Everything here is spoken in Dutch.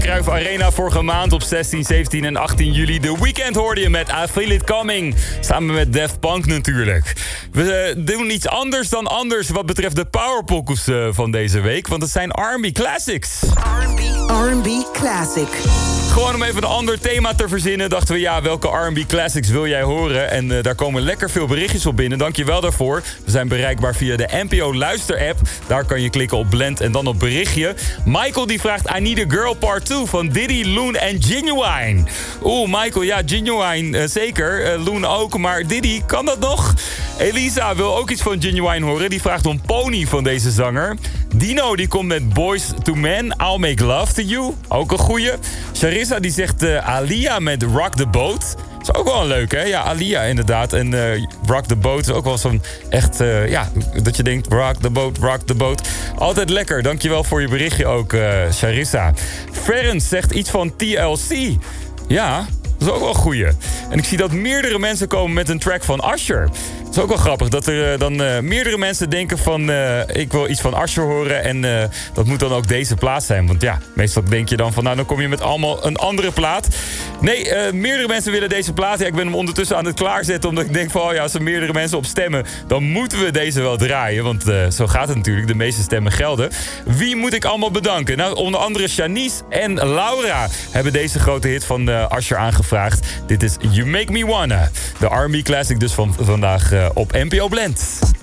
Cruijff Arena vorige maand op 16, 17 en 18 juli. The Weeknd hoorde je met I Feel It Coming. Samen met Daft Punk natuurlijk. We doen iets anders dan anders wat betreft de powerpockets van deze week. Want het zijn R&B classics. R&B classic. Gewoon om even een ander thema te verzinnen, dachten we, ja, welke R&B classics wil jij horen? En daar komen lekker veel berichtjes op binnen. Dank je wel daarvoor. We zijn bereikbaar via de NPO Luister-app. Daar kan je klikken op Blend en dan op berichtje. Michael die vraagt I Need a Girl Part 2 van Diddy, Loon en Genuine. Michael, ja, Genuine zeker. Loon ook, maar Diddy, kan dat nog? Elisa wil ook iets van Genuine horen. Die vraagt om Pony van deze zanger. Dino die komt met Boys to Men, I'll Make Love to You. Ook een goeie. Charissa die zegt Alia met Rock the Boat. Dat is ook wel een leuke, hè? Ja, Alia inderdaad. En Rock the Boat is ook wel zo'n echt, dat je denkt, rock the boat. Altijd lekker. Dankjewel voor je berichtje ook, Charissa. Ferens zegt iets van TLC. Ja, dat is ook wel een goeie. En ik zie dat meerdere mensen komen met een track van Usher. Het is ook wel grappig dat er dan meerdere mensen denken van ik wil iets van Usher horen en dat moet dan ook deze plaat zijn. Want ja, meestal denk je dan van nou dan kom je met allemaal een andere plaat. Nee, meerdere mensen willen deze plaat. Ja, ik ben hem ondertussen aan het klaarzetten omdat ik denk van oh ja, als er meerdere mensen op stemmen dan moeten we deze wel draaien. Want zo gaat het natuurlijk, de meeste stemmen gelden. Wie moet ik allemaal bedanken? Nou, onder andere Shanice en Laura hebben deze grote hit van Usher aangevraagd. Dit is You Make Me Wanna. De R&B classic dus van vandaag op NPO Blend.